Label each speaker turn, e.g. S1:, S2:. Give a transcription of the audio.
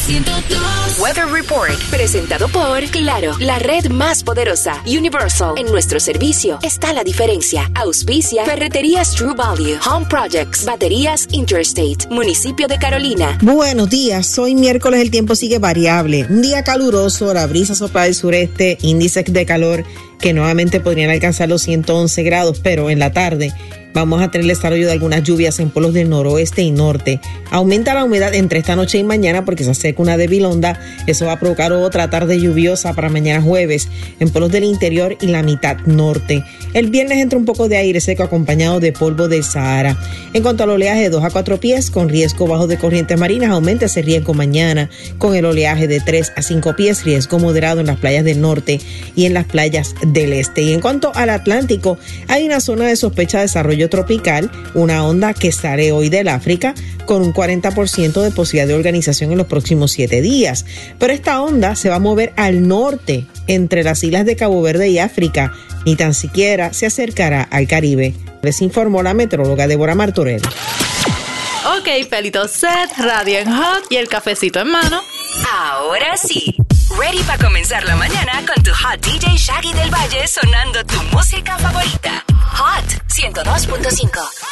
S1: 102. Weather Report, presentado por Claro, la red más poderosa. Universal, en nuestro servicio está la diferencia. Auspicia Ferreterías True Value, Home Projects, Baterías Interstate, Municipio de Carolina.
S2: Buenos días, hoy miércoles el tiempo sigue variable. Un día caluroso, la brisa sopla del sureste, índices de calor que nuevamente podrían alcanzar los 111 grados, pero en la tarde vamos a tener el desarrollo de algunas lluvias en polos del noroeste y norte. Aumenta la humedad entre esta noche y mañana porque se acerca una débil onda. Eso va a provocar otra tarde lluviosa para mañana jueves en polos del interior y la mitad norte. El viernes entra un poco de aire seco acompañado de polvo del Sahara. En cuanto al oleaje de 2 a 4 pies con riesgo bajo de corrientes marinas, aumenta ese riesgo mañana con el oleaje de 3 a 5 pies, riesgo moderado en las playas del norte y en las playas del este. Y en cuanto al Atlántico, hay una zona de sospecha de desarrollo tropical, una onda que sale hoy del África con un 40% de posibilidad de organización en los próximos 7 días. Pero esta onda se va a mover al norte, entre las islas de Cabo Verde y África, ni tan siquiera se acercará al Caribe. Les informó la meteoróloga Débora Martorell.
S3: Ok, pelito set, radio en hot y el cafecito en mano.
S1: Ahora sí, ready para comenzar la mañana con tu hot DJ Shaggy del Valle sonando tu música favorita. Hot 102.5.